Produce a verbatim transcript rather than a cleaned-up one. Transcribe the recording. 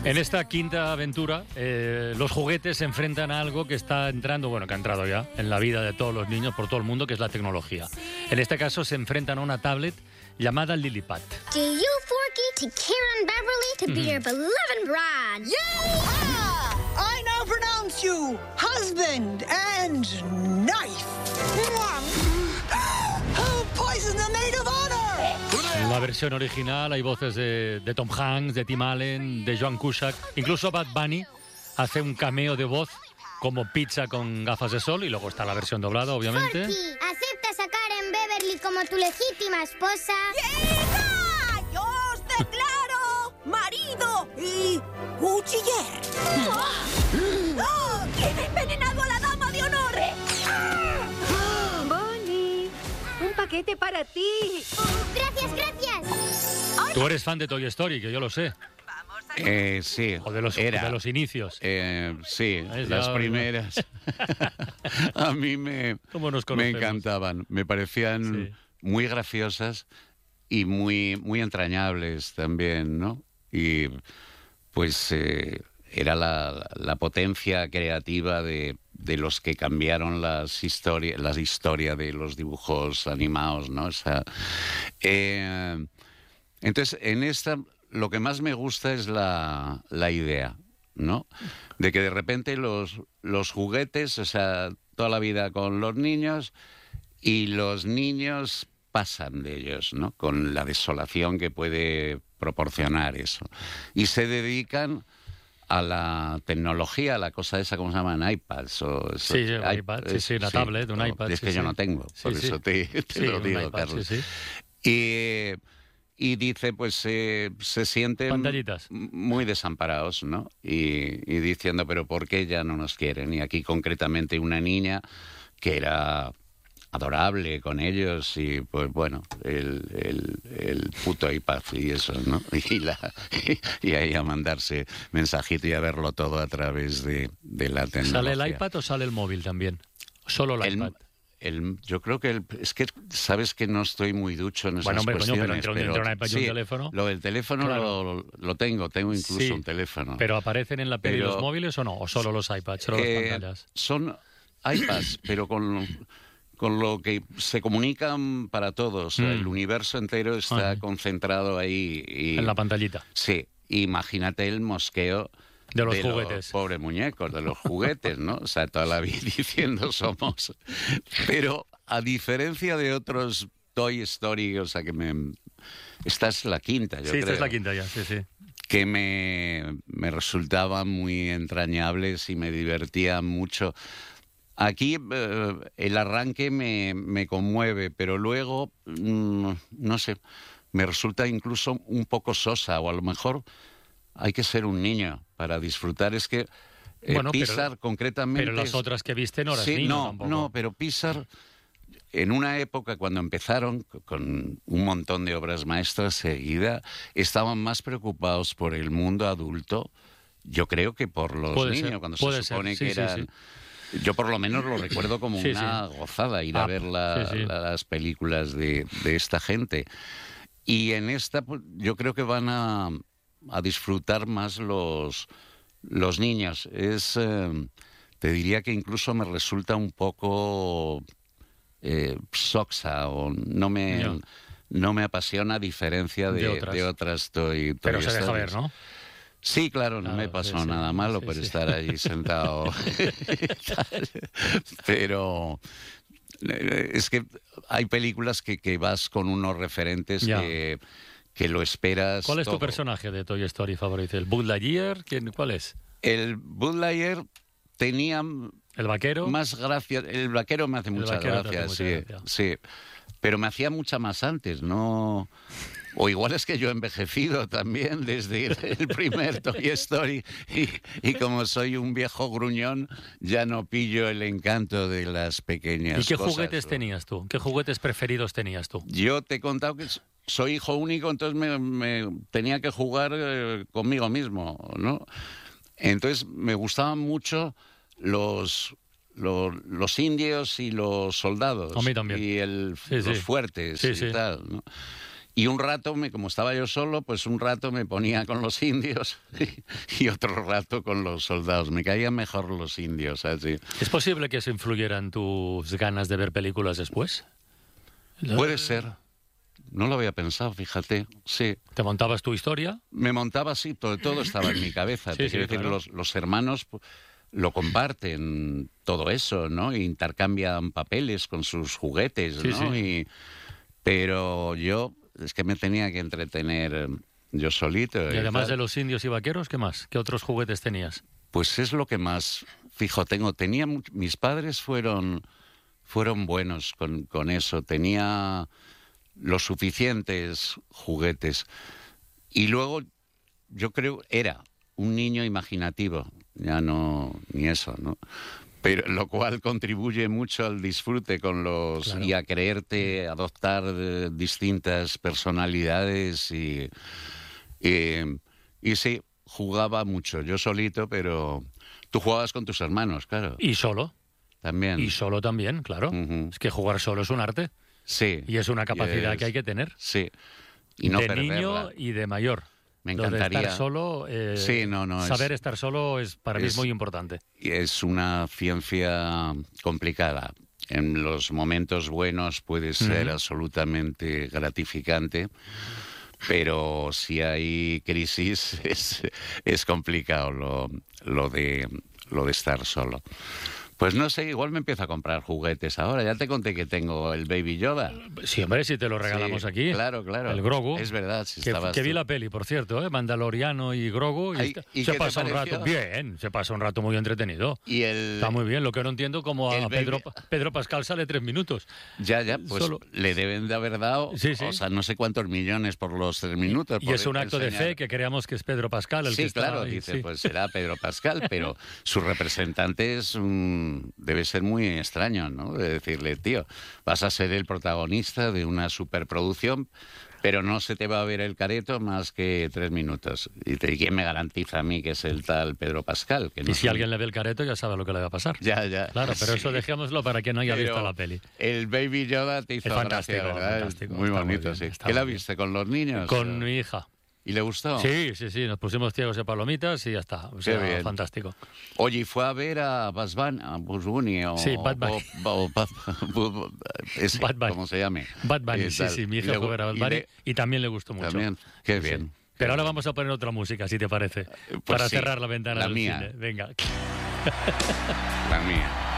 En esta quinta aventura, eh, los juguetes se enfrentan a algo que está entrando, bueno, que ha entrado ya en la vida de todos los niños por todo el mundo, que es la tecnología. En este caso se enfrentan a una tablet llamada Lillipad. Do you, Forky, to Karen Beverly to be your beloved bride? Yeah! I now pronounce you husband and knife. Oh, poison the maid of honor! En la versión original hay voces de, de Tom Hanks, de Tim Allen, de Joan Cusack. Incluso Bad Bunny hace un cameo de voz como Pizza con gafas de sol, y luego está la versión doblada, obviamente. Forky, ¿aceptas a Karen Beverly como tu legítima esposa? ¡Hija! ¡Yo os declaro marido y cuchiller! ¡Oh! ¿Quién ha envenenado a la dama de honor? Bonnie, un paquete para ti. Gracias, gracias. Tú eres fan de Toy Story, que yo lo sé. Eh, sí, O de los, era. de los inicios. Eh, sí, Es las ya- primeras a mí me, ¿Cómo nos me conocemos? encantaban, me parecían Sí. muy graciosas y muy, muy entrañables también, ¿no? Y pues eh, era la, la potencia creativa de, de los que cambiaron las historias, la historia de los dibujos animados, ¿no? O sea, eh, entonces, en esta, lo que más me gusta es la, la idea, ¿no? De que de repente los, los juguetes, o sea, toda la vida con los niños, y los niños pasan de ellos, ¿no? Con la desolación que puede proporcionar eso. Y se dedican a la tecnología, a la cosa esa, ¿cómo se llaman? iPads o eso. Sí, sí, un I- iPad, sí, sí, una tablet, un no, iPad, Es sí, que yo sí. no tengo, Sí, por sí. eso te, te Sí, lo un digo, iPad, Carlos. sí, sí. Y, y dice, pues eh, se sienten Pantallitas. muy desamparados, ¿no? Y, y diciendo, pero ¿por qué ya no nos quieren? Y aquí concretamente una niña que era adorable con ellos, y pues bueno, el, el, el puto iPad y eso, ¿no? Y, la, y, y ahí a mandarse mensajito y a verlo todo a través de, de la tecnología. ¿Sale el iPad o sale el móvil también? Solo el, El- iPad. el- yo creo que el- es que sabes que no estoy muy ducho en esas Bueno, hombre, coño, pero cuestiones. entre un- entre un iPad y un sí, teléfono. Lo del teléfono Claro. lo, lo tengo, tengo incluso Sí, un teléfono. ¿Pero aparecen en la peli Pero- los móviles o no? ¿O solo los iPads, solo las Eh, pantallas? Son iPads, pero con, con lo que se comunican para todos. Mm. El universo entero está Ajá. concentrado ahí. Y, En la pantallita. Sí, imagínate el mosqueo De los juguetes. pobres muñecos, de los juguetes, ¿no? O sea, toda la vida diciendo somos. Pero a diferencia de otros Toy Story, o sea, que me... Esta es la quinta, yo Sí, creo. esta es la quinta ya, sí, sí. Que me, me resultaban muy entrañables y me divertían mucho. Aquí eh, el arranque me, me conmueve, pero luego, mm, no sé, me resulta incluso un poco sosa, o a lo mejor hay que ser un niño para disfrutar. Es que eh, Bueno, pero- Pixar concretamente... Pero las es- otras que viste no eras Sí, niño no, tampoco. no, pero Pixar, en una época cuando empezaron c- con un montón de obras maestras seguida, estaban más preocupados por el mundo adulto, yo creo, que por los Puede niños, ser, cuando puede se ser, supone sí, que sí, eran... sí. Yo por lo menos lo recuerdo como Sí, una gozada ir a Ah, ver la- sí, sí. la- las películas de, de esta gente. Y en esta pues, yo creo que van a, a disfrutar más los, los niños. Es, eh, te diría que incluso me resulta un poco eh, soxa, o no me, Ya. no me apasiona a diferencia de, De otras. de otras Toy, Toy Pero se deja Stories. ver, ¿no? Sí, claro, no Claro, me pasó sí, sí, nada malo sí, por sí. estar ahí sentado. Pero eh, es que hay películas que, que vas con unos referentes Ya. que, que lo esperas. ¿Cuál es tu todo. personaje de Toy Story favorito? ¿El Buzz Lightyear? ¿Quién, ¿Cuál es? El Buzz Lightyear tenía ¿El vaquero? más gracia. El vaquero me hace El muchas vaquero te hace gracias, sí, mucha gracia. sí. Pero me hacía mucha más antes, ¿no? O igual es que yo he envejecido también desde el primer Toy Story y, y como soy un viejo gruñón ya no pillo el encanto de las pequeñas ¿Y qué cosas, juguetes ¿no? tenías tú? ¿Qué juguetes preferidos tenías tú? Yo te he contado que soy hijo único, entonces me, me tenía que jugar eh, conmigo mismo, ¿no? Entonces me gustaban mucho los... Los, los indios y los soldados. A mí también. Y el, Sí, los sí. fuertes Sí, y sí. tal, ¿no? Y un rato, me, como estaba yo solo, pues un rato me ponía con los indios y, y otro rato con los soldados. Me caían mejor los indios, así. ¿Es posible que eso influyera en tus ganas de ver películas después? Puede ser. No lo había pensado, fíjate. Sí. ¿Te montabas tu historia? Me montaba así, todo, todo estaba en mi cabeza. Sí, Te sí, quiero decir, claro. los, los hermanos lo comparten, todo eso, ¿no? E intercambian papeles con sus juguetes, Sí, ¿no? sí. Y, pero yo, es que me tenía que entretener yo solito. Y además tal. de los indios y vaqueros, ¿qué más? ¿Qué otros juguetes tenías? Pues es lo que más fijo tengo. Tenía much- mis padres fueron fueron buenos con, con eso. Tenía los suficientes juguetes. Y luego yo creo era un niño imaginativo. Ya no ni eso, ¿no? Pero lo cual contribuye mucho al disfrute con los Claro. y a creerte, adoptar eh, distintas personalidades y y, y sí, jugaba mucho, yo solito, pero tú jugabas con tus hermanos, claro, Y solo. también. Y solo también, claro. Ujú. Es que jugar solo es un arte Sí. y es una capacidad es- que hay que tener. Sí. Y no de perderla. niño y de mayor. Me Lo de encantaría. estar solo, eh, Sí, no, no, es- saber estar solo es para mí es es- muy importante. Y es una ciencia complicada. En los momentos buenos puede ser Ujú. absolutamente gratificante, pero si hay crisis es, es complicado lo, lo, de, lo de estar solo. Pues no sé, igual me empiezo a comprar juguetes ahora. Ya te conté que tengo el Baby Yoda. Sí, hombre, si te lo regalamos Sí, aquí. Claro, claro. El Grogu. Es verdad, si Que, estabas que vi tú. la peli, por cierto, ¿eh? Mandaloriano y Grogu. Y, Ay, está- ¿y se qué te pasa un pareció? rato bien, se pasa un rato muy entretenido. Y el... Está muy bien, lo que no entiendo como a el baby- Pedro, Pedro Pascal sale tres minutos. Ya, ya, pues Solo- le deben de haber dado, Sí, sí. o sea, no sé cuántos millones por los tres minutos. Y por es un acto de enseñar. fe que creamos que es Pedro Pascal el Sí, que está claro, ahí, dice, sí. pues será Pedro Pascal, pero su representante es un- debe ser muy extraño, ¿no? De decirle, tío, vas a ser el protagonista de una superproducción, pero no se te va a ver el careto más que tres minutos. Y te- ¿y quién me garantiza a mí que es el tal Pedro Pascal? Que no Y si soy- alguien le ve el careto ya sabe lo que le va a pasar. Ya, ya. Claro, pero Sí. eso dejémoslo para quien no haya Pero visto la peli. El Baby Yoda te hizo Es fantástico, gracia, ¿verdad? Es fantástico, muy está muy bonito, bien, sí. está ¿Qué la muy bien. viste? ¿Con los niños? Con ¿O- mi hija. ¿Y le gustó? Sí, sí, sí, nos pusimos ciegos de palomitas y ya está. O sea, bien. fantástico. Oye, ¿y fue a ver a Bugs Bunny, a Bugs Bunny o... Sí, Bad Bunny. o- o- o- o- ese, Bad Bunny. ¿cómo se llame? Bad Bunny, Y sí, tal. sí, mi Y hija le- fue a ver a Bad y Bunny le- y también le gustó mucho. También, qué Sí. bien. Pero ahora vamos a poner otra música, si te parece, Pues para sí, cerrar la ventana la del mía. cine. Venga. La mía.